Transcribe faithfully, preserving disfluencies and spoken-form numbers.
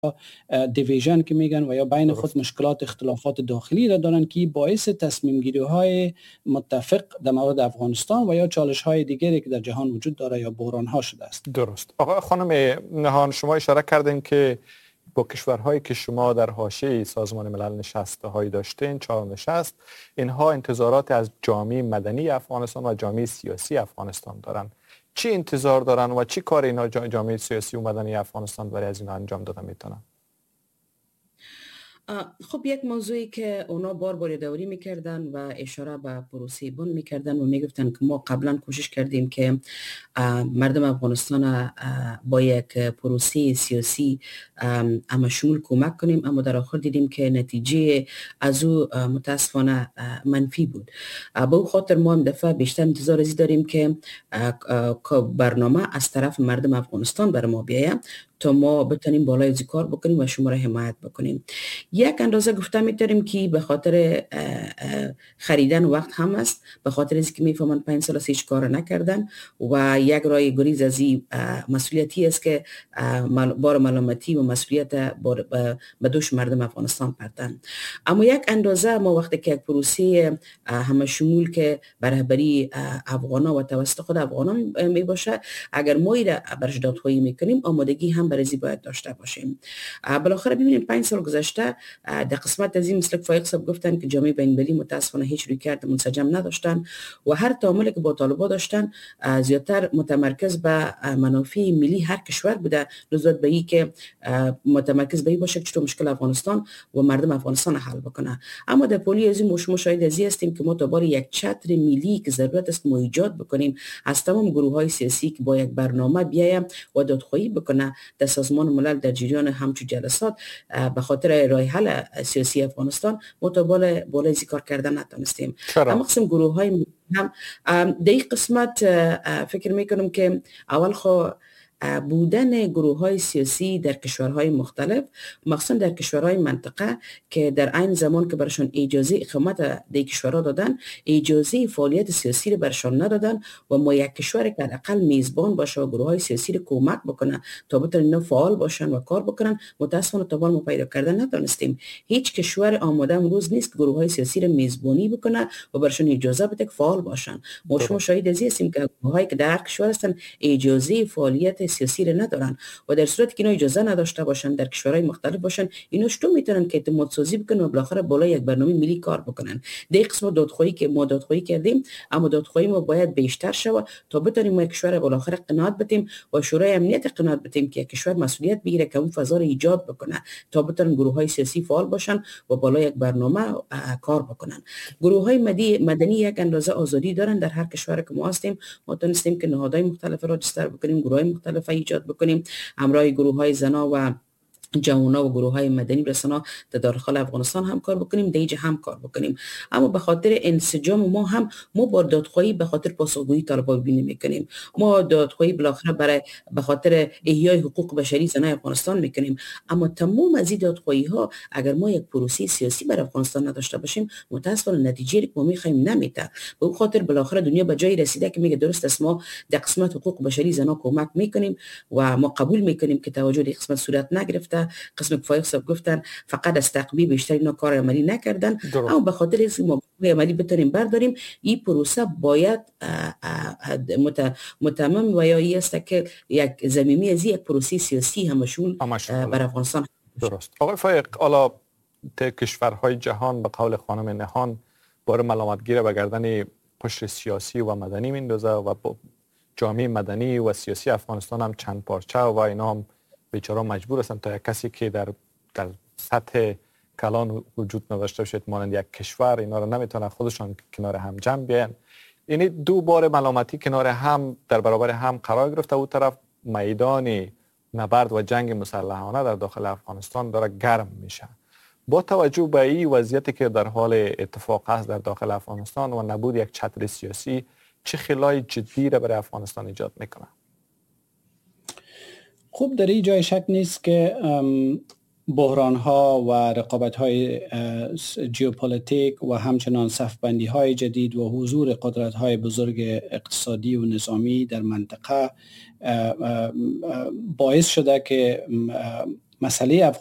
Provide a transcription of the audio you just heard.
دیویژن که میگن و یا بین خود مشکلات اختلافات داخلی را دارن که باعث تصمیم گیری های متفق در مورد افغانستان و یا چالش های دیگری که در جهان وجود داره یا بحران ها شده است. درست. آقا خانم نهان، شما اشاره کردین که با کشورهایی که شما در حاشیه سازمان ملل نشسته هایی داشتین، چهار نشست، اینها انتظارات از جامعه مدنی افغانستان و جامعه سیاسی افغانستان دارن. چی انتظار دارن و چی کار اینا جامعه سیاسی و مدنی افغانستان برای از اینا انجام داده میتونن؟ خب یک موضوعی که اونا بار بار دوری میکردن و اشاره به پروسه بن میکردن و میگفتن که ما قبلا کوشش کردیم که مردم افغانستان با یک پروسه سیاسی اما شمول کمک کنیم، اما در آخر دیدیم که نتیجه از او متاسفانه منفی بود. به او خاطر ما هم دفعه بیشتر انتظار ازی داریم که برنامه از طرف مردم افغانستان بر ما بیاید تا ما بتونیم بالای از کار بکنیم و شما را حمایت بکنیم. یک اندازه گفته میتونیم که به خاطر خریدن وقت هم است، به خاطر از که میفهمن پنج سال هیچ کار نکردن و یک راه گریز از این مسئولیتی است که بار ملامتی و مسئولیت به دوش مردم افغانستان پردن. اما یک اندازه ما وقتی که یک پروسه همه شمول که برابری افغانا و توسط خود افغانا می باشه، اگر ما را برش دادخواهی میکنیم آمادگی هم برای باید داشته باشیم. بالاخره ببینیم پنج سال گذشته در قسمت از این مثل فایق صاحب گفتن که جامعه بین المللی متاسفانه هیچ رویکرد منسجم نداشتن و هر تعاملی که با طالبان داشتن زیادتر متمرکز به منافع ملی هر کشور بوده، نسبت به این که متمرکز به این باشه چطور مشکل افغانستان و مردم افغانستان حل بکنه. اما در پولی از این مشما شاهد ازی هستیم که ما دوباره یک چتر ملی که ضرورت است ما ایجاد بکنیم از تمام گروه‌های سیاسی که با یک برنامه بیایم و دادخواهی بکنه در سازمان ملل در جریان همچون جلسات به خاطر راه حل سیاسی افغانستان متابل بالای کار کردن نتونستیم. اما قسم گروه های هم در این قسمت فکر میکنم که اول خو بودن گروه های سیاسی در کشورهای مختلف، مخصوصا در کشورهای منطقه که در این زمان که برشان اجازه اقامت در کشورها دادن، اجازه فعالیت سیاسی رو برشان ندادن و ما یک کشور که حداقل میزبان باشه و گروه های سیاسی رو کمک بکنه تا بتونن اینا فعال باشن و کار بکنن، متاسفانه تا ما پیدا کردن نتونستیم. هیچ کشور آماده امروز نیست که گروه های سیاسی رو میزبانی بکنه و برشان اجازه بده که فعال باشن. ما شما شاهد ازی هستیم که گروه هایی که در کشور هستن اجازه فعالیت سیاسی رو ندارن و در صورتی که اینا اجازه نداشته باشن در کشورهای مختلف باشن، اینا چطور میتونن که اعتماد سازی بکنن و بالاخره بالای یک برنامه ملی کار بکنن؟ در قسم دادخواهی که ما دادخواهی کردیم، اما دادخواهی ما باید بیشتر شود تا بتونیم ما کشور بالاخره قناعت بدیم و شورای امنیت قناعت بدیم که کشور مسئولیت بگیره که اون فضا رو ایجاد بکنه تا بتونن گروه‌های سیاسی فعال باشن و بالای یک برنامه کار بکنن. گروه‌های مدنی یک اندازه آزادی دارن در هر کشوری که ما هستیم. ما تونستیم که نهادهای مختلف را رجیستر بکنیم، گروه‌های مختلف ایجاد بکنیم، همراه گروه‌های زنا و جوانان و گروه‌های مدنی رسانه‌ها در داخل افغانستان هم کار بکنیم، دیگه هم کار بکنیم. اما به خاطر انسجام ما هم ما با دادخواهی به خاطر پاسخگویی طالبان ببینیم میکنیم. ما دادخواهی بالاخره برای به خاطر احیای حقوق بشری زنان افغانستان میکنیم. اما تمام از این دادخواهی‌ها اگر ما یک پروسه سیاسی برای افغانستان نداشته باشیم، متأسفانه نتیجه که ما می‌خوایم نمیده. به اون خاطر بالاخره دنیا به جای رسیده که میگه درست است ما در قسمت حقوق بشری زنان کمک میکنیم و ما قبول میکنیم که توجه در قسمت صورت نگرفته. قسم فایق صاحب گفتن فقط از تقویه بیشتر اینا کار عملی نکردن، اما به خاطر اینکه ما عملی بتونیم برداریم، این پروسه باید متمم و یا ای است که یک زمینی از یک پروسه سیاسی همشون بر افغانستان. درست. آقای فایق، حالا کشورهای جهان به قول خانم نهان بار ملامتگیر به گردن قشر سیاسی و مدنی میندازه و جامعه مدنی و سیاسی افغانستان هم چند پارچه و اینا هم بیچاره مجبور هستن تا یک کسی که در در سطح کلان وجود نداشته باشد مانند یک کشور، اینا رو نمیتونن خودشان کنار هم جمع بیان. یعنی دو بار ملامتی کنار هم در برابر هم قرار گرفته. او طرف میدان نبرد و جنگ مسلحانه در داخل افغانستان داره گرم میشه. با توجه به این وضعیتی که در حال اتفاق است در داخل افغانستان و نبود یک چتر سیاسی، چه خلای جدی را برای افغانستان ایجاد میکنه؟ خوب در این جای شک نیست که بحران ها و رقابت های ژئوپلیتیک و همچنان صفبندی های جدید و حضور قدرت های بزرگ اقتصادی و نظامی در منطقه باعث شده که مسئله